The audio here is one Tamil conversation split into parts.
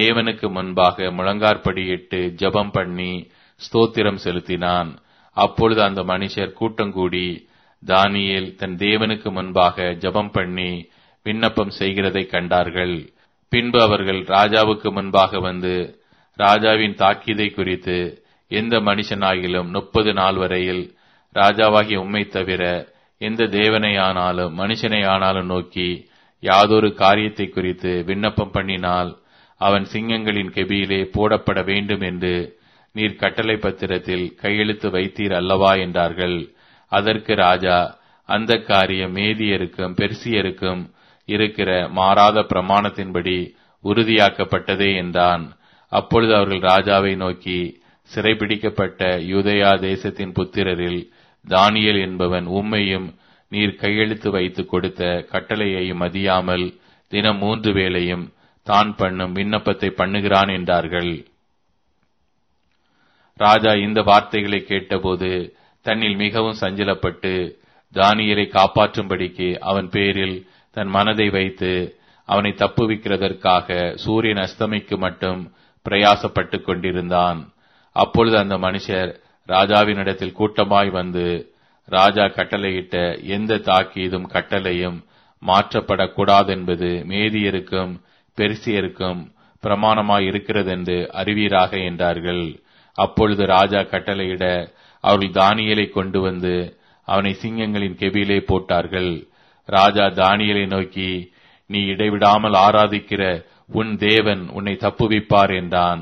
தேவனுக்கு முன்பாக முழங்காற்படியிட்டு ஜெபம் பண்ணி ஸ்தோத்திரம் செலுத்தினான். அப்பொழுது அந்த மனுஷர் கூட்டங்கூடி தானியேல் தன் தேவனுக்கு முன்பாக ஜெபம் பண்ணி விண்ணப்பம் செய்கிறதை கண்டார்கள். பின்பு அவர்கள் ராஜாவுக்கு முன்பாக வந்து, ராஜாவின் தாக்கீதை குறித்து எந்த மனுஷனாகிலும் 30 நாள் வரையில் ராஜாவாகிய உம்மை தவிர எந்த தேவனையானாலும் மனுஷனை ஆனாலும் நோக்கி யாதொரு காரியத்தை குறித்து விண்ணப்பம் பண்ணினால் அவன் சிங்கங்களின் கெபியிலே போடப்பட வேண்டும் என்று நீர் கட்டளை பத்திரத்தில் கையெழுத்து வைத்தீர் அல்லவா என்றார்கள். அதற்கு ராஜா, அந்த காரியம் மேதியருக்கும் பெர்சியருக்கும் இருக்கிற மாறாத பிரமாணத்தின்படி உறுதியாக்கப்பட்டதே என்றான். அப்பொழுது அவர்கள் ராஜாவை நோக்கி, சிறைபிடிக்கப்பட்ட யூதேயா தேசத்தின் புத்திரரில் தானியேல் என்பவன் உம்மையும் நீர் கையெழுத்து வைத்து கொடுத்த கட்டளையையும் மதியாமல் தினம் 3 வேளையும் தான் பண்ணும் விண்ணப்பத்தை பண்ணுகிறான் என்றார்கள். ராஜா இந்த வார்த்தைகளை கேட்டபோது தன்னில் மிகவும் சஞ்சலப்பட்டு தானியேலை காப்பாற்றும்படிக்கு அவன் பேரில் தன் மனதை வைத்து அவனை தப்புவிக்கிறதற்காக சூரியன் அஸ்தமிக்கு மட்டும் பிரயாசப்பட்டுக் கொண்டிருந்தான். அப்பொழுது அந்த மனுஷர் ராஜாவினிடத்தில் கூட்டமாய் வந்து, ராஜா கட்டளையிட்ட எந்த தாக்கீதும் கட்டளையும் மாற்றப்படக்கூடாதென்பது மேதியருக்கும் பெர்சியருக்கும் பிரமாணமாய் இருக்கிறதென்று அறிவீராக என்றார்கள். அப்பொழுது ராஜா கட்டளையிட அவர்கள் தானியேலை கொண்டு வந்து அவனை சிங்கங்களின் கெபியிலே போட்டார்கள். ராஜா தானியேலை நோக்கி, நீ இடைவிடாமல் ஆராதிக்கிற உன் தேவன் உன்னை தப்புவிப்பார் என்றான்.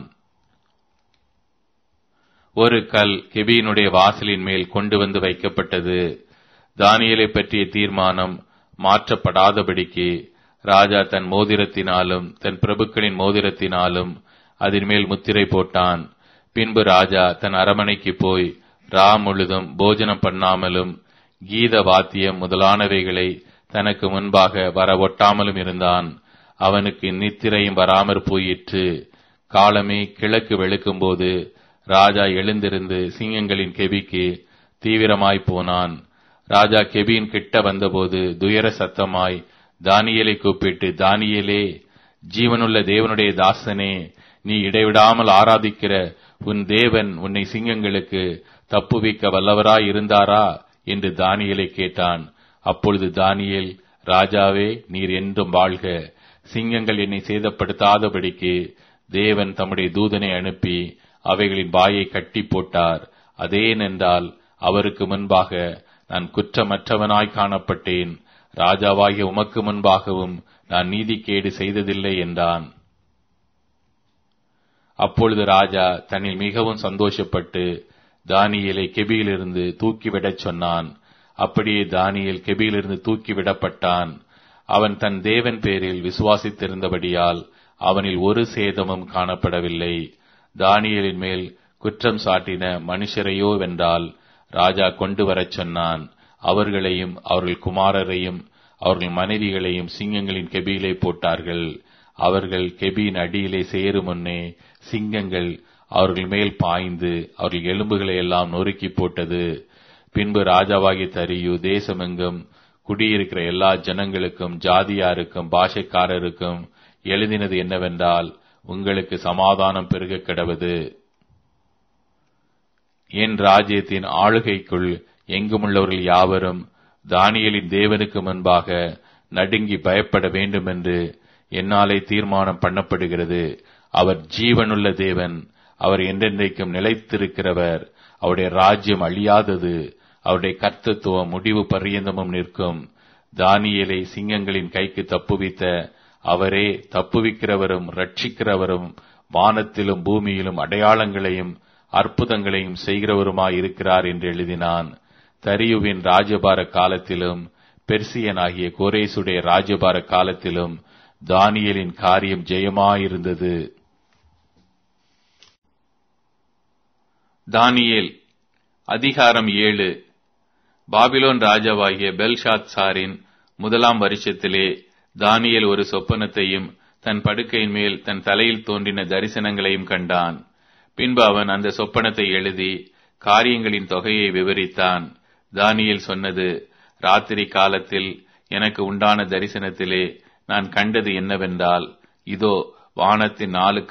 ஒரு கல் கெபியினுடைய வாசலின் மேல் கொண்டு வந்து வைக்கப்பட்டது. தானியேலை பற்றிய தீர்மானம் மாற்றப்படாதபடிக்கு ராஜா தன் மோதிரத்தினாலும் தன் பிரபுக்களின் மோதிரத்தினாலும் அதன் மேல் முத்திரை போட்டான். பின்பு ராஜா தன் அரமனைக்கு போய் முழுதும் போஜனம் பண்ணாமலும் கீத வாத்தியம் முதலானவைகளை தனக்கு முன்பாக வர ஒட்டாமலும் இருந்தான். அவனுக்கு நித்திரையும் வராமற் போயிற்று. காலமே கிழக்கு வெளுக்கும் போது ராஜா எழுந்திருந்து சிங்கங்களின் கெபிக்கு தீவிரமாய் போனான். ராஜா கெபியின் கிட்ட வந்தபோது துயர சத்தமாய் தானியேலை கூப்பிட்டு, தானியேலே, ஜீவனுள்ள தேவனுடைய தாசனே, நீ இடைவிடாமல் ஆராதிக்கிற உன் தேவன் உன்னை சிங்கங்களுக்கு தப்புவிக்க வல்லவராய் இருந்தாரா என்று தானியேலை கேட்டான். அப்பொழுது தானியேல், ராஜாவே, நீர் என்றும் வாழ்க. சிங்கங்கள் என்னை சேதப்படுத்தாதபடிக்கு தேவன் தம்முடைய தூதனை அனுப்பி அவைகளின் வாயை கட்டி போட்டார். அதேனென்றால் அவருக்கு முன்பாக நான் குற்றமற்றவனாய் காணப்பட்டேன். ராஜாவாகிய உமக்கு முன்பாகவும் நான் நீதிகேடு செய்ததில்லை என்றான். அப்பொழுது ராஜா தன்னில் மிகவும் சந்தோஷப்பட்டு தானியேலை கெபியிலிருந்து தூக்கிவிடச் சொன்னான். அப்படியே தானியேல் கெபியிலிருந்து தூக்கிவிடப்பட்டான். அவன் தன் தேவன் பேரில் விசுவாசித்திருந்தபடியால் அவனில் ஒரு சேதமும் காணப்படவில்லை. தானியேலின் மேல் குற்றம் சாட்டின மனுஷரையோ வென்றால் ராஜா கொண்டு வரச் சொன்னான். அவர்களையும் அவர்கள் குமாரரையும் அவர்கள் மனைவிகளையும் சிங்கங்களின் கெபியிலே போட்டார்கள். அவர்கள் கெபியின் அடியிலே சேரும் முன்னே சிங்கங்கள் அவர்கள் மேல் பாய்ந்து அவர்கள் எலும்புகளை எல்லாம் நொறுக்கி போட்டது. பின்பு ராஜாவாகிய தரியு தேசமெங்கும் குடியிருக்கிற எல்லா ஜனங்களுக்கும் ஜாதியாருக்கும் பாஷைக்காரருக்கும் எழுதினது என்னவென்றால், உங்களுக்கு சமாதானம் பெருக கிடவது. என் ராஜ்யத்தின் ஆளுகைக்குள் எங்குமுள்ளவர்கள் யாவரும் தானியேலின் தேவனுக்கு முன்பாக நடுங்கி பயப்பட வேண்டும் என்று என்னாலே தீர்மானம் பண்ணப்படுகிறது. அவர் ஜீவனுள்ள தேவன். அவர் என்றென்றைக்கும் நிலைத்திருக்கிறவர். அவருடைய ராஜ்யம் அழியாதது. அவருடைய கர்த்தத்துவம் முடிவு பரியந்தமும் நிற்கும். தானியேலை சிங்கங்களின் கைக்கு தப்புவித்த அவரே தப்புவிக்கிறவரும் ரட்சிக்கிறவரும் வானத்திலும் பூமியிலும் அடையாளங்களையும் அற்புதங்களையும் செய்கிறவருமாய் இருக்கிறார் என்று எழுதினான். தரியுவின் ராஜபார காலத்திலும் பெர்சியனாகிய கோரேசுடைய ராஜபார காலத்திலும் தானியேலின் காரியம் ஜெயமாயிருந்தது. தானியேல் அதிகாரம் 7. பாபிலோன் ராஜாவாகிய பெல்ஷாத்சாரின் 1ஆம் வருஷத்திலே தானியேல் ஒரு சொப்பனத்தையும் தன் படுக்கையின் மேல் தன் தலையில் தோன்றின தரிசனங்களையும் கண்டான். பின்பு அவன் அந்த சொப்பனத்தை எழுதி காரியங்களின் தொகையை விவரித்தான். தானியேல் சொன்னது, ராத்திரி காலத்தில் எனக்கு உண்டான தரிசனத்திலே நான் கண்டது என்னவென்றால், இதோ வானத்தின் 4